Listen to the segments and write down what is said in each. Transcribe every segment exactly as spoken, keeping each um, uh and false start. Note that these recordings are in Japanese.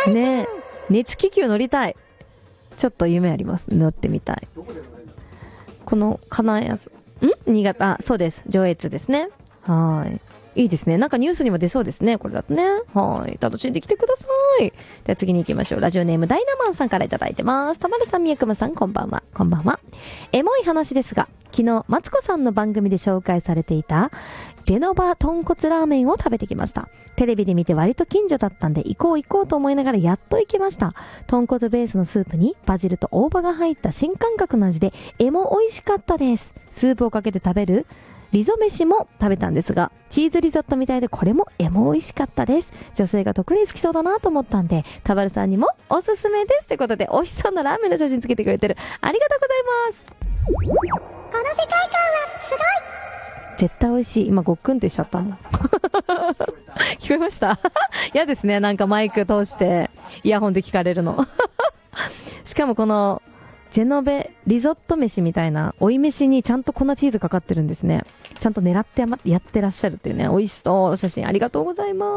ね、熱気球乗りたい。ちょっと夢あります。乗ってみたい。この金谷ん新潟、そうです、上越ですね。はい、いいですね。なんかニュースにも出そうですね、これだとね。はい、楽しんできてください。では次に行きましょう。ラジオネームダイナマンさんからいただいてます。たまるさん、みやくまさん、こんばんは。こんばんは。エモい話ですが、昨日マツコさんの番組で紹介されていたジェノバ豚骨ラーメンを食べてきました。テレビで見て割と近所だったんで行こう行こうと思いながらやっと行きました。豚骨ベースのスープにバジルと大葉が入った新感覚の味でエモ美味しかったです。スープをかけて食べるリゾ飯も食べたんですが、チーズリゾットみたいでこれもエモ美味しかったです。女性が特に好きそうだなと思ったんで、タバルさんにもおすすめですということで、美味しそうなラーメンの写真つけてくれてる。ありがとうございます。 この世界観はすごい。 絶対美味しい。今ごっくんってしちゃったもん。聞こえました嫌ですね、なんかマイク通してイヤホンで聞かれるのしかもこのジェノベリゾット飯みたいな追い飯にちゃんと粉チーズかかってるんですね。ちゃんと狙ってやってらっしゃるっていうね、美味しそう写真ありがとうございます。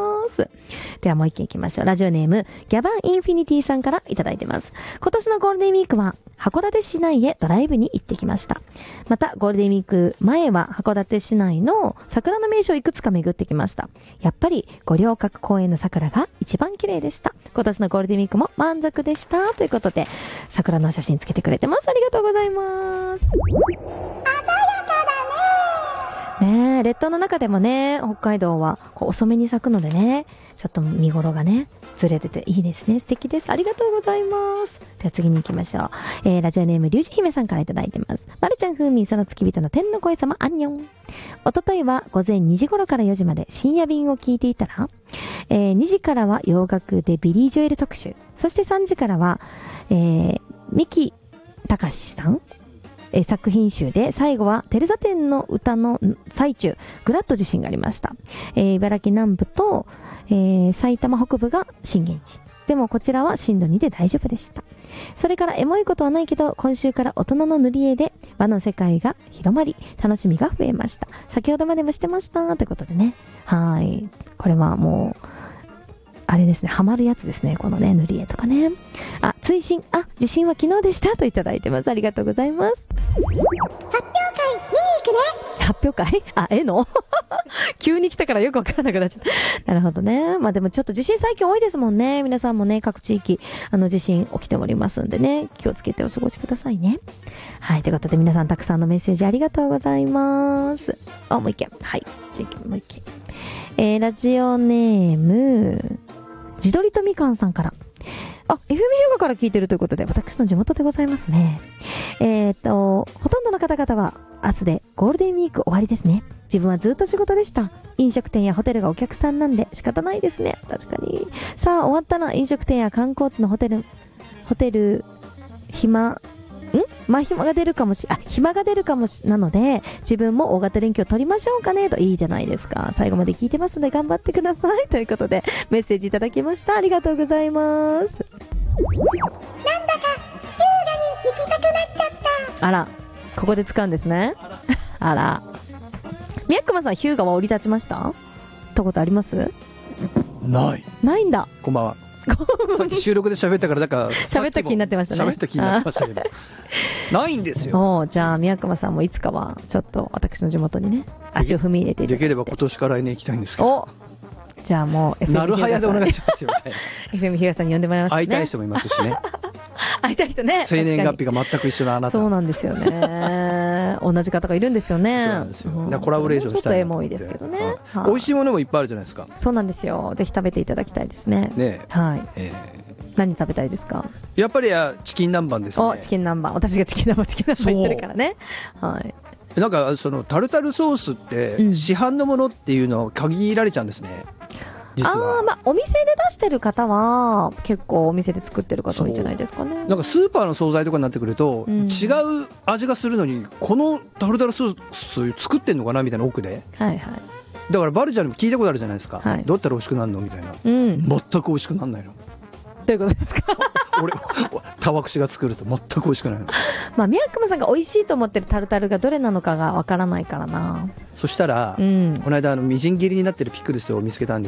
ではもう一件いきましょう。ラジオネームギャバンインフィニティさんからいただいてます。今年のゴールデンウィークは函館市内へドライブに行ってきました。またゴールデンウィーク前は函館市内の桜の名所をいくつか巡ってきました。やっぱり五稜郭公園の桜が一番綺麗でした。今年のゴールデンウィークも満足でしたということで、桜の写真つけてくれてます。ありがとうございます。鮮やかだね。ねえ、列島の中でもね、北海道はこう遅めに咲くのでね、ちょっと見頃がねずれてていいですね。素敵です。ありがとうございます。では次に行きましょう。えー、ラジオネームリュウジ姫さんからいただいてます。まるちゃん、ふーみん、その付き人の天の声様、アンニョン。おとといは午前にじ頃からよじまで深夜便を聞いていたら、えー、にじからは洋楽でビリー・ジョエル特集、そしてさんじからは、えー、三木隆さん、えー、作品集で、最後はテレサ店の歌の最中、グラッと地震がありました。えー、茨城南部と、えー、埼玉北部が震源地。でもこちらは震度にで大丈夫でした。それからエモいことはないけど、今週から大人の塗り絵で和の世界が広まり、楽しみが増えました。先ほどまでもしてましたということでね。はい。これはもう、あれですね、ハマるやつですね、このね、塗り絵とかね。あ、追伸、あ、地震は昨日でしたといただいてます。ありがとうございます。 発表会見に行くね。 発表会あ、絵の急に来たからよくわからなくなっちゃった。なるほどね。まあでもちょっと地震最近多いですもんね。皆さんもね、各地域、あの地震起きておりますんでね、気をつけてお過ごしくださいね。はい、ということで皆さんたくさんのメッセージありがとうございます。あ、もう一件。はい。じゃあもう一件。えー、ラジオネーム、自撮りとみかんさんから。あ、エフエム 広場から聞いてるということで、私の地元でございますね。えーっと、ほとんどの方々は明日でゴールデンウィーク終わりですね。自分はずっと仕事でした。飲食店やホテルがお客さんなんで仕方ないですね。確かに。さあ、終わったら飲食店や観光地のホテル、ホテル、暇、んまあ、暇が出るかもし、あ、暇が出るかもし、なので、自分も大型連休を取りましょうかね、と。いいじゃないですか。最後まで聞いてますので頑張ってください。ということで、メッセージいただきました。ありがとうございます。 なんだか、ヒューガに行きたくなっちゃった。 あら、ここで使うんですね。あら。みやくまさん、ヒューガは降り立ちました？ったことあります？ ない。 ないんだ。 こんばんは。さっき収録で喋ったから、だから喋った気になってましたね。 喋った気になってましたけどないんですよ。 お、じゃあ宮熊さんもいつかはちょっと私の地元にね足を踏み入れていただいて、 できれば今年から来年行きたいんですけど。 お、じゃあもう エフエムなるはやでお願いしますよねエフエム 東さんに呼んでもらいますね。 会いたい人もいますしね会いたい人ね。 生年月日が全く一緒のあなた。 そうなんですよね同じ方がいるんですよね。 そうなんですよ、 うん、 だからコラボレーションしたいなと思って。 ちょっとエモいですけどね、 はい、美味しいものもいっぱいあるじゃないですか。 そうなんですよ。ぜひ食べていただきたいですね。 ねえ、 はい、 えー、 何食べたいですか？ やっぱりチキン南蛮ですね。 お、チキン南蛮。私がチキン南蛮チキン南蛮言ってるからね。はい。 なんかそのタルタルソースって市販のものっていうのを限られちゃうんですね、実は。 あ、まあ、お店で出してる方は結構お店で作ってる方多いんじゃないですかね。 なんかスーパーの惣菜とかになってくると、 うん、 違う味がするのにこのタルタルソース作ってんのかなみたいな奥で、 はいはい、 だからバルちゃんにも聞いたことあるじゃないですか、 はい、 どうやったら美味しくなるのみたいな、 うん、 全く美味しくならないの。 どういうことですか俺タワクシが作ると全く美味しくないの。 まあ宮熊さんが美味しいと思ってるタルタルがどれなのかがわからないからな。 そしたら、うん、この間あのみじん切りになってるピクルスを見つけたんです